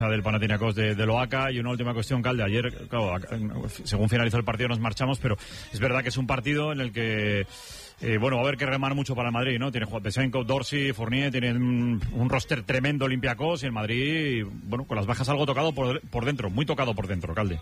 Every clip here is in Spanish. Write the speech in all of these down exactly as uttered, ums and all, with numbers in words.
del Panathinaikos de, de Loaca. Y una última cuestión, Calde. Ayer, claro, según finalizó el partido nos marchamos, pero es verdad que es un partido en el que eh, bueno, va a haber que remar mucho para el Madrid, ¿no? Tiene Juan Besenko, Dorsey, Fournier, tienen un, un roster tremendo Olympiacos, y el Madrid, bueno, con las bajas algo tocado por, por dentro, muy tocado por dentro, Calde.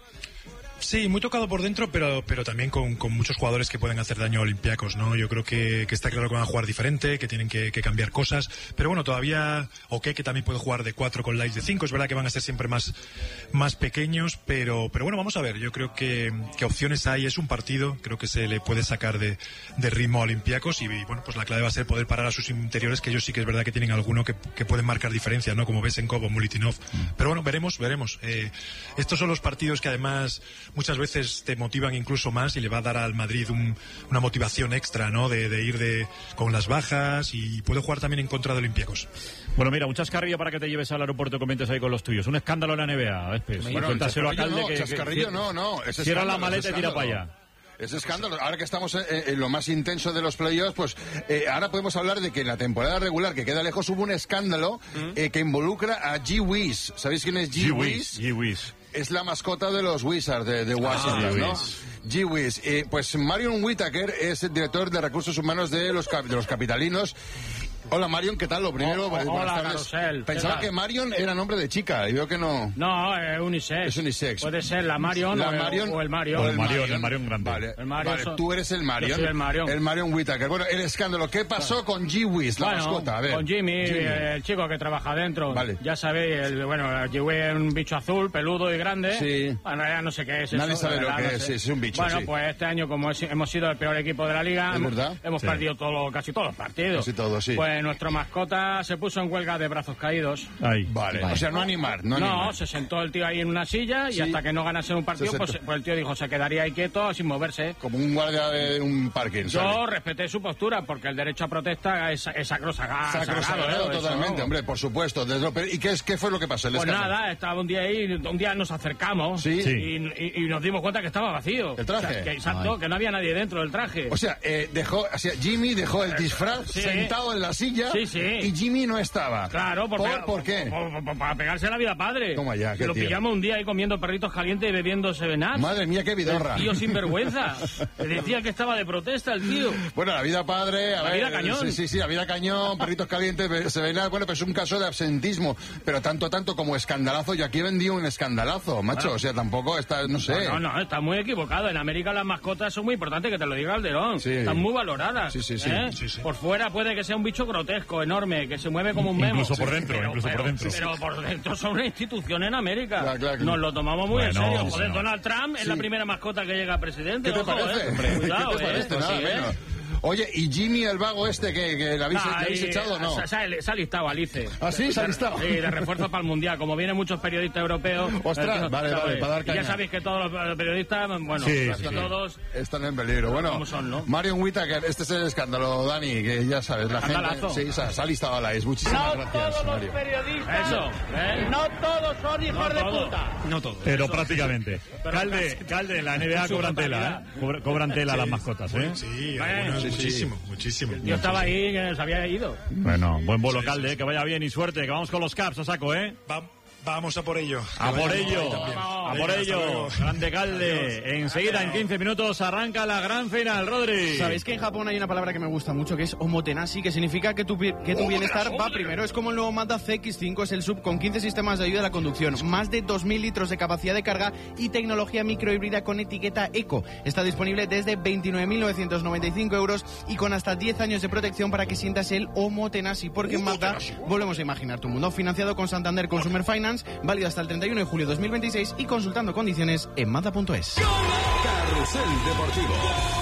Sí, muy tocado por dentro, pero pero también con, con muchos jugadores que pueden hacer daño a Olympiacos, ¿no? Yo creo que, que está claro que van a jugar diferente, que tienen que, que cambiar cosas, pero bueno, todavía Oke, que también puede jugar de cuatro con Lights de cinco, es verdad que van a ser siempre más, más pequeños, pero pero bueno, vamos a ver, yo creo que, que opciones hay, es un partido, creo que se le puede sacar de, de ritmo a Olympiacos, y bueno, pues la clave va a ser poder parar a sus interiores, que ellos sí que es verdad que tienen alguno que, que pueden marcar diferencia, ¿no? Como Besenkov o Mulitinov, pero bueno, veremos, veremos. Eh, estos son los partidos que además muchas veces te motivan incluso más y le va a dar al Madrid un, una motivación extra, ¿no? De, de ir de con las bajas, y puede jugar también en contra de Olympiacos. Bueno, mira, un chascarrillo para que te lleves al aeropuerto y comentes ahí con los tuyos. Un escándalo en la N B A, ¿ves? Bueno, cuéntaselo a Calde no, que, chascarrillo que, no, no. Es cierra la escándalo, maleta es y tira para allá. Es escándalo. Ahora que estamos en, en lo más intenso de los playoffs, pues eh, ahora podemos hablar de que en la temporada regular, que queda lejos, hubo un escándalo ¿Mm? eh, que involucra a G. Wiz. ¿Sabéis quién es G. Wiz? G. Wiz. Es la mascota de los Wizards de, de Washington, ah, ¿no? G. Wiz. Eh, pues Marion Whittaker es el director de recursos humanos de los, de los capitalinos. Hola Marion, ¿qué tal? Lo primero, oh, oh, hola, Carrusel. Pensaba que Marion era nombre de chica y veo que no. No, es unisex. Es unisex. Puede ser la Marion, la o, Marion o el Marion. O el Marion, el Marion grande. Vale, el Marion vale son... tú eres el Marion. Yo soy el Marion. El Marion Whittaker. Bueno, el escándalo. ¿Qué pasó con G. Wiz, la bueno, mascota? A ver. Con Jimmy, Jimmy, el chico que trabaja adentro. Vale. Ya sabéis, el, bueno, G. Wiz es un bicho azul, peludo y grande. Sí. Bueno, ya no sé qué es eso. Nadie sabe verdad, lo que no es, sé. es un bicho, Bueno, sí. pues este año, como es, hemos sido el peor equipo de la liga, ¿Es hemos, verdad? hemos sí. perdido todo, casi todos los partidos. Casi todos, sí. Pues nuestro mascota se puso en huelga de brazos caídos. Ahí. Vale. vale. O sea, no animar, no, No, animar. se sentó el tío ahí en una silla y Sí. hasta que no ganase un partido, pues, pues el tío dijo, se quedaría ahí quieto sin moverse. Como un guardia de un parking. Yo ¿sale? respeté su postura porque el derecho a protesta es, es sacrosagrado. Sacrosagrado, ¿eh? totalmente, Eso. hombre, por supuesto. Desde lo, ¿Y qué, es, qué fue lo que pasó? El Pues escándalo. nada, estaba un día ahí, un día nos acercamos Sí. Sí. y, y- y nos dimos cuenta que estaba vacío. ¿El traje? O sea, que, exacto, Ay. que no había nadie dentro del traje. O sea, eh, dejó, o sea, Jimmy dejó el disfraz Sí. sentado en la silla Sí, sí. y Jimmy no estaba. Claro, por, ¿Por, pega- ¿por qué? por- por- por- para pegarse la vida padre. Toma ya, qué Que lo tío. pillamos un día ahí comiendo perritos calientes y bebiendo Seven Up. Madre mía, qué vidorra. Tío sin vergüenza. Le decía que estaba de protesta el tío. Bueno, la vida padre, a La ver, vida cañón. Sí, sí, sí, la vida cañón, perritos calientes, se ven, bueno, pues es un caso de absentismo, pero tanto, tanto como escandalazo, yo aquí he vendido un escandalazo, macho, Ah. o sea, tampoco está, no sé. No, no, no, está muy equivocado. En América las mascotas son muy importantes, que te lo diga Calderón. Sí. Están muy valoradas. Sí, sí, sí. ¿eh? Sí, sí. Por fuera puede que sea un bicho grotesco, enorme, que se mueve como un memo. Incluso por Sí, dentro, pero- incluso pero- por dentro. Pero por dentro son una institución en América. Claro, claro. Nos lo tomamos muy en Bueno, serio. sí, Joder, no. Donald Trump es Sí. la primera mascota que llega a presidente. ¿Qué te ojo, parece? eh. Hombre, cuidado, ¿Qué te parece? eh. Pues Nada sí, menos. eh. Oye, ¿y Jimmy el vago este que, que le habéis, Nah, le habéis y- echado o no? Se, se ha- se ha listado Alice. ¿Ah, sí? ¿Se ha De- listado? Sí, de refuerzo para el Mundial. Como vienen muchos periodistas europeos... Ostras, eh, vale, ¿sabes? vale, para dar Y ya caña. sabéis que todos los periodistas, bueno, Sí, casi sí, sí. todos... Están en peligro. Bueno, ¿Cómo son, no? Marion Whittaker, este es el escándalo, Dani, que ya sabes, la Escandalazo. gente... Sí, se ha, se ha listado a la ex. Muchísimas No gracias, todos los Mario. periodistas, Eso, ¿eh? no todos son hijos No de todos. puta. No todo. Pero prácticamente. Pero Calde, casi. Calde, en la N B A Su cobran tela, totalidad. ¿eh? Cobra- Cobran tela las mascotas, ¿eh? Sí, Bueno, algunos, sí, sí. muchísimo, muchísimo. Yo estaba ahí que se había ido. Bueno, buen bolo, Sí, Calde, sí, ¿eh? Que vaya bien y suerte, que vamos con los Caps a saco, ¿eh? Va- vamos a por ello. A Que por vaya ello, bien también. a Venga, por hasta ello. luego. Grande Calde. Adiós. Enseguida, en quince minutos, arranca la gran final, Rodri. Sabéis que en Japón hay una palabra que me gusta mucho que es omotenashi, que significa que tu, pi- que tu bienestar va primero. Es como el nuevo Mazda C X cinco, es el sub con quince sistemas de ayuda a la conducción, más de dos mil litros de capacidad de carga y tecnología microhíbrida con etiqueta Eco. Está disponible desde veintinueve mil novecientos noventa y cinco euros y con hasta diez años de protección para que sientas el omotenashi, porque en Mazda volvemos a imaginar tu mundo. Financiado con Santander Consumer Finance, válido hasta el treinta y uno de julio de dos mil veintiséis y consultando condiciones en mazda punto es. Carrusel Deportivo.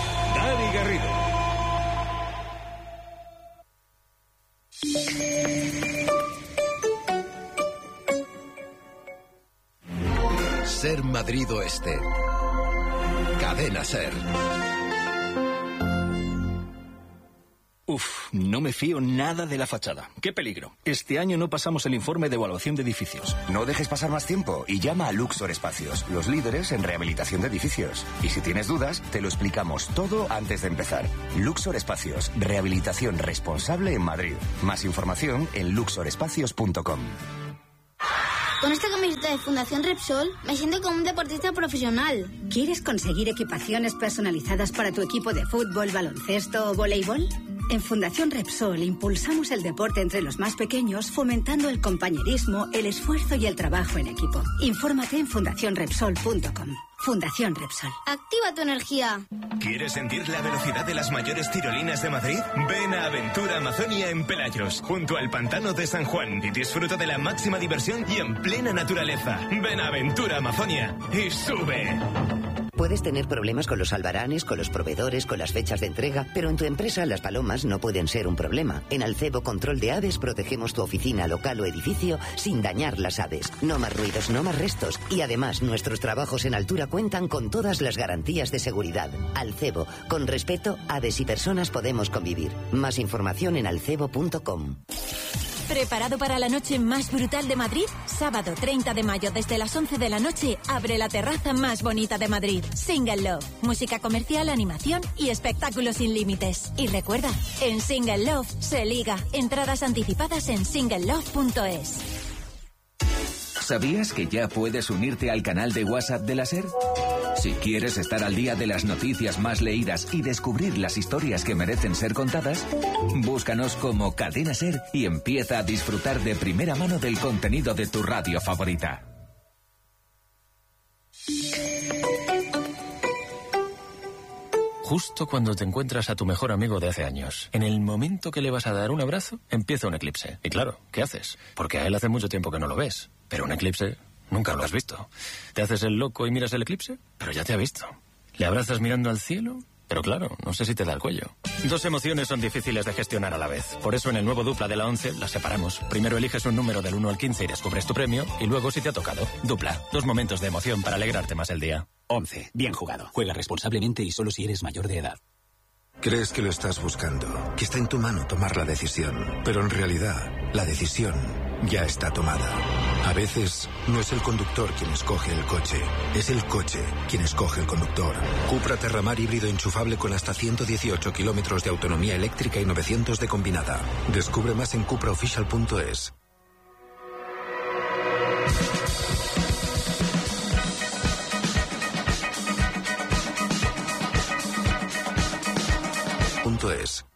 Dani Garrido. Ser Madrid Oeste. Cadena Ser. Uf, no me fío nada de la fachada. ¡Qué peligro! Este año no pasamos el informe de evaluación de edificios. No dejes pasar más tiempo y llama a Luxor Espacios, los líderes en rehabilitación de edificios. Y si tienes dudas, te lo explicamos todo antes de empezar. Luxor Espacios, rehabilitación responsable en Madrid. Más información en luxor espacios punto com. Con esta camiseta de Fundación Repsol me siento como un deportista profesional. ¿Quieres conseguir equipaciones personalizadas para tu equipo de fútbol, baloncesto o voleibol? En Fundación Repsol impulsamos el deporte entre los más pequeños, fomentando el compañerismo, el esfuerzo y el trabajo en equipo. Infórmate en fundación repsol punto com. Fundación Repsol. Activa tu energía. ¿Quieres sentir la velocidad de las mayores tirolinas de Madrid? Ven a Aventura Amazonia en Pelayos, junto al pantano de San Juan, y disfruta de la máxima diversión y en plena naturaleza. Ven a Aventura Amazonia y sube. Puedes tener problemas con los albaranes, con los proveedores, con las fechas de entrega, pero en tu empresa las palomas no pueden ser un problema. En Alcebo Control de Aves protegemos tu oficina, local o edificio sin dañar las aves. No más ruidos, no más restos. Y además, nuestros trabajos en altura cuentan con todas las garantías de seguridad. Alcebo, con respeto, aves y personas podemos convivir. Más información en alcebo punto com. ¿Preparado para la noche más brutal de Madrid? Sábado treinta de mayo desde las once de la noche abre la terraza más bonita de Madrid. Single Love. Música comercial, animación y espectáculos sin límites. Y recuerda, en Single Love se liga. Entradas anticipadas en single love punto es. ¿Sabías que ya puedes unirte al canal de WhatsApp de la SER? Si quieres estar al día de las noticias más leídas y descubrir las historias que merecen ser contadas, búscanos como Cadena SER y empieza a disfrutar de primera mano del contenido de tu radio favorita. Justo cuando te encuentras a tu mejor amigo de hace años, en el momento que le vas a dar un abrazo, empieza un eclipse. Y claro, ¿qué haces? Porque a él hace mucho tiempo que no lo ves. Pero un eclipse nunca lo has visto. ¿Te haces el loco y miras el eclipse? Pero ya te ha visto. ¿Le abrazas mirando al cielo? Pero claro, no sé si te da el cuello. Dos emociones son difíciles de gestionar a la vez. Por eso en el nuevo Dupla de la once las separamos. Primero eliges un número del uno al quince y descubres tu premio. Y luego si te ha tocado. Dupla. Dos momentos de emoción para alegrarte más el día. once. Bien jugado. Juega responsablemente y solo si eres mayor de edad. Crees que lo estás buscando, que está en tu mano tomar la decisión, pero en realidad la decisión ya está tomada. A veces no es el conductor quien escoge el coche, es el coche quien escoge el conductor. Cupra Terramar híbrido enchufable con hasta ciento dieciocho kilómetros de autonomía eléctrica y novecientos de combinada. Descubre más en cupra oficial punto es. Punto es.